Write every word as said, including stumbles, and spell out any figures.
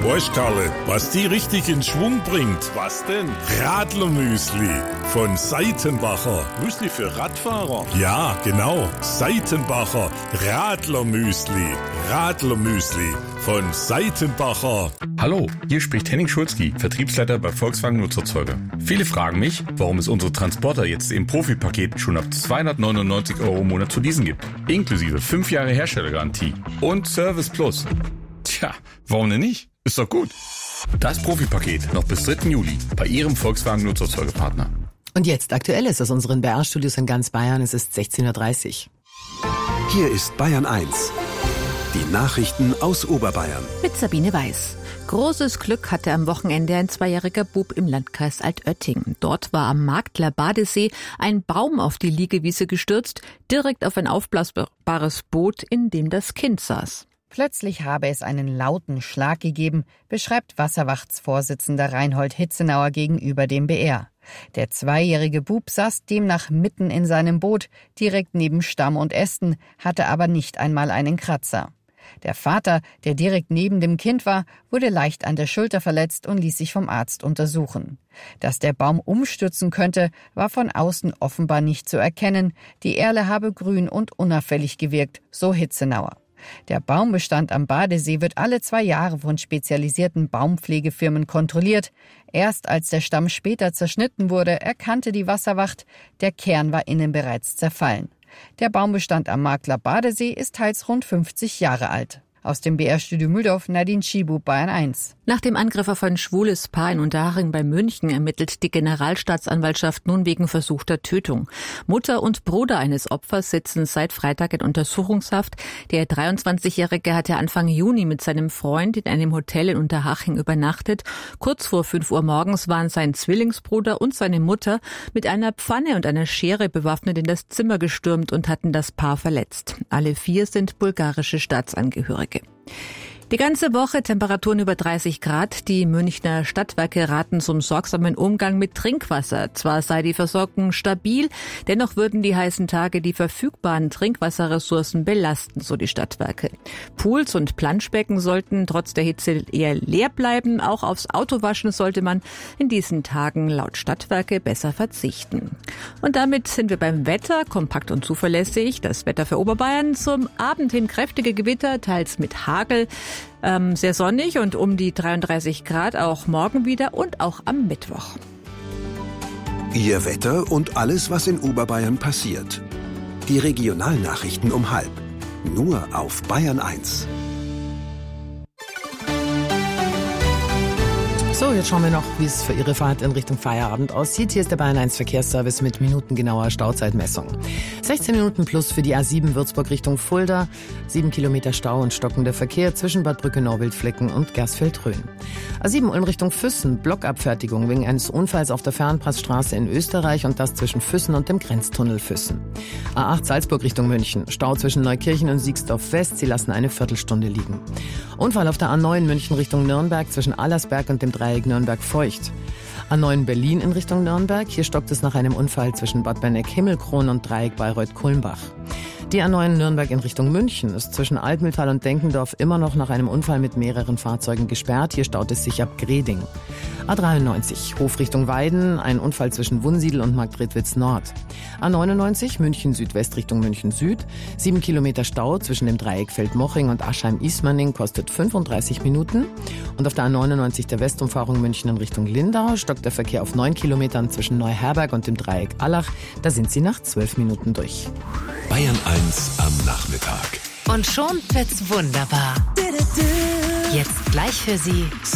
Weißt, Karle, was die richtig in Schwung bringt? Was denn? Radlermüsli von Seitenbacher. Müsli für Radfahrer? Ja, genau. Seitenbacher Radlermüsli. Radlermüsli von Seitenbacher. Hallo, hier spricht Henning Schulzki, Vertriebsleiter bei Volkswagen Nutzerzeuger. Viele fragen mich, warum es unsere Transporter jetzt im Profipaket schon ab zweihundertneunundneunzig Euro im Monat zu leasen gibt. Inklusive fünf Jahre Herstellergarantie und Service Plus. Tja, warum denn nicht? Ist doch gut. Das Profipaket noch bis dritten Juli bei Ihrem Volkswagen Nutzerzeugerpartner. Und jetzt Aktuelles aus unseren B R-Studios in ganz Bayern. Es ist sechzehn Uhr dreißig. Hier ist Bayern eins. Die Nachrichten aus Oberbayern. Mit Sabine Weiß. Großes Glück hatte am Wochenende ein zweijähriger Bub im Landkreis Altötting. Dort war am Marktler Badesee ein Baum auf die Liegewiese gestürzt, direkt auf ein aufblasbares Boot, in dem das Kind saß. Plötzlich habe es einen lauten Schlag gegeben, beschreibt Wasserwachtsvorsitzender Reinhold Hitzenauer gegenüber dem B R. Der zweijährige Bub saß demnach mitten in seinem Boot, direkt neben Stamm und Ästen, hatte aber nicht einmal einen Kratzer. Der Vater, der direkt neben dem Kind war, wurde leicht an der Schulter verletzt und ließ sich vom Arzt untersuchen. Dass der Baum umstürzen könnte, war von außen offenbar nicht zu erkennen. Die Erle habe grün und unauffällig gewirkt, so Hitzenauer. Der Baumbestand am Badesee wird alle zwei Jahre von spezialisierten Baumpflegefirmen kontrolliert. Erst als der Stamm später zerschnitten wurde, erkannte die Wasserwacht, der Kern war innen bereits zerfallen. Der Baumbestand am Marktler Badesee ist teils rund fünfzig Jahre alt. Aus dem B R-Studio Mühldorf, Nadine Schibu, Bayern eins. Nach dem Angriff auf ein schwules Paar in Unterhaching bei München ermittelt die Generalstaatsanwaltschaft nun wegen versuchter Tötung. Mutter und Bruder eines Opfers sitzen seit Freitag in Untersuchungshaft. Der dreiundzwanzigjährige hatte Anfang Juni mit seinem Freund in einem Hotel in Unterhaching übernachtet. Kurz vor fünf Uhr morgens waren sein Zwillingsbruder und seine Mutter mit einer Pfanne und einer Schere bewaffnet in das Zimmer gestürmt und hatten das Paar verletzt. Alle vier sind bulgarische Staatsangehörige. Die ganze Woche Temperaturen über dreißig Grad. Die Münchner Stadtwerke raten zum sorgsamen Umgang mit Trinkwasser. Zwar sei die Versorgung stabil, dennoch würden die heißen Tage die verfügbaren Trinkwasserressourcen belasten, so die Stadtwerke. Pools und Planschbecken sollten trotz der Hitze eher leer bleiben. Auch aufs Autowaschen sollte man in diesen Tagen laut Stadtwerke besser verzichten. Und damit sind wir beim Wetter, kompakt und zuverlässig. Das Wetter für Oberbayern: zum Abend hin kräftige Gewitter, teils mit Hagel. Ähm, sehr sonnig und um die dreiunddreißig Grad auch morgen wieder und auch am Mittwoch. Ihr Wetter und alles, was in Oberbayern passiert. Die Regionalnachrichten um halb. Nur auf Bayern eins. So, jetzt schauen wir noch, wie es für Ihre Fahrt in Richtung Feierabend aussieht. Hier ist der Bayern eins Verkehrsservice mit minutengenauer Stauzeitmessung. sechzehn Minuten plus für die A sieben Würzburg Richtung Fulda. sieben Kilometer Stau und stockender Verkehr zwischen Bad Brücke-Norwildflecken und Gersfeld-Rhön. A sieben Ulm Richtung Füssen. Blockabfertigung wegen eines Unfalls auf der Fernpassstraße in Österreich und das zwischen Füssen und dem Grenztunnel Füssen. A acht Salzburg Richtung München. Stau zwischen Neukirchen und Siegsdorf West. Sie lassen eine Viertelstunde liegen. Unfall auf der A neun München Richtung Nürnberg zwischen Allersberg und dem Dreieck Nürnberg-Feucht. A neun Berlin in Richtung Nürnberg. Hier stockt es nach einem Unfall zwischen Bad Berneck-Himmelkron und Dreieck Bayreuth-Kulmbach. Die A neun Nürnberg in Richtung München ist zwischen Altmühltal und Denkendorf immer noch nach einem Unfall mit mehreren Fahrzeugen gesperrt. Hier staut es sich ab Greding. A dreiundneunzig Hof Richtung Weiden, ein Unfall zwischen Wunsiedel und Marktredwitz Nord. A neunundneunzig München Südwest Richtung München Süd, sieben Kilometer Stau zwischen dem Dreieck Feldmoching und Aschheim-Ismaning, kostet fünfunddreißig Minuten. Und auf der A neunundneunzig der Westumfahrung München in Richtung Lindau stockt der Verkehr auf neun Kilometern zwischen Neuherberg und dem Dreieck Allach. Da sind Sie nach zwölf Minuten durch. Bayern eins am Nachmittag. Und schon wird's wunderbar. Jetzt gleich für Sie